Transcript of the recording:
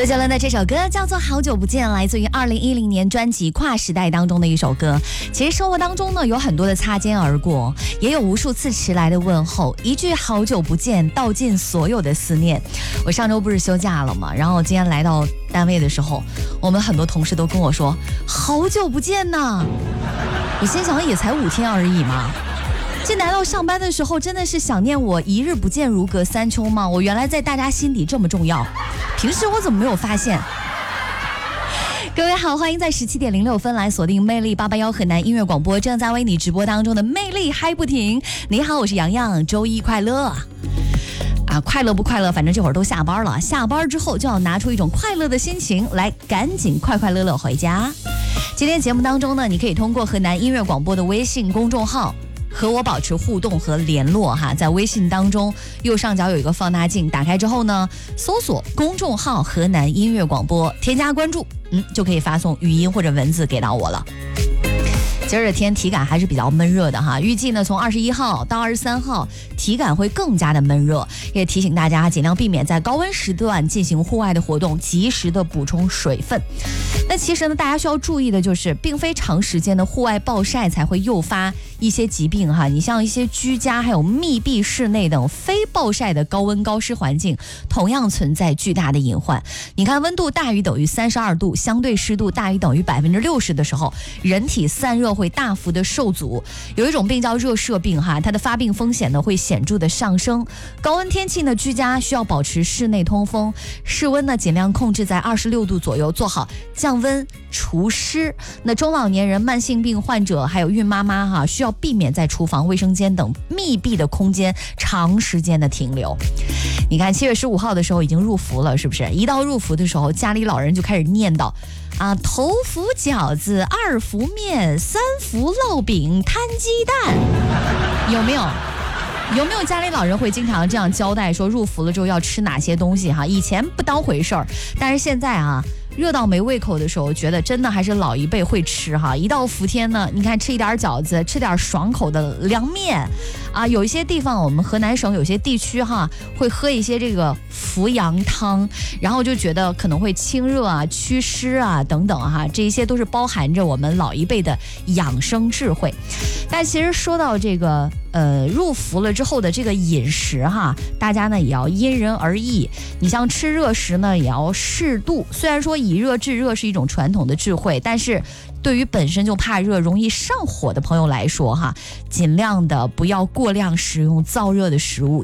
周杰伦的这首歌叫做《好久不见》，来自于2010年专辑《跨时代》当中的一首歌。其实生活当中呢，有很多的擦肩而过，也有无数次迟来的问候，一句好久不见道尽所有的思念。我上周不是休假了吗？然后今天来到单位的时候，我们很多同事都跟我说好久不见呐。我心想也才5天而已嘛。进来到上班的时候，真的是想念我一日不见如隔三秋吗？我原来在大家心底这么重要，平时我怎么没有发现？各位好，欢迎在17:06来锁定魅力881河南音乐广播，正在为你直播当中的魅力嗨不停。你好，我是洋洋，周一快乐啊！快乐不快乐，反正这会儿都下班了，下班之后就要拿出一种快乐的心情来，赶紧快快乐乐回家。今天节目当中呢，你可以通过河南音乐广播的微信公众号和我保持互动和联络哈，在微信当中右上角有一个放大镜，打开之后呢，搜索公众号河南音乐广播，添加关注，就可以发送语音或者文字给到我了。今儿的天体感还是比较闷热的哈，预计呢从21号到23号体感会更加的闷热，也提醒大家尽量避免在高温时段进行户外的活动，及时的补充水分。那其实呢，大家需要注意的就是，并非长时间的户外暴晒才会诱发一些疾病哈。你像一些居家还有密闭室内等非暴晒的高温高湿环境，同样存在巨大的隐患。你看，温度大于等于32度，相对湿度大于等于60%的时候，人体散热会大幅的受阻，有一种病叫热射病哈，它的发病风险呢会显著的上升。高温天气呢，居家需要保持室内通风，室温呢尽量控制在26度左右，做好降温除湿。那中老年人、慢性病患者还有孕妈妈哈，需要避免在厨房、卫生间等密闭的空间长时间的停留。你看7月15号的时候已经入伏了，是不是？一到入伏的时候，家里老人就开始念叨头伏饺子，2伏面，3伏烙饼，摊鸡蛋，有没有家里老人会经常这样交代说入伏了之后要吃哪些东西哈？以前不当回事儿，但是现在热到没胃口的时候，觉得真的还是老一辈会吃哈。一到伏天呢，你看吃一点饺子，吃点爽口的凉面有一些地方我们河南省有些地区会喝一些这个伏阳汤，然后就觉得可能会清热祛湿等等这一些都是包含着我们老一辈的养生智慧。但其实说到这个入伏了之后的这个饮食大家呢也要因人而异。你像吃热食呢也要适度，虽然说以热制热是一种传统的智慧，但是对于本身就怕热容易上火的朋友来说尽量的不要过量食用燥热的食物，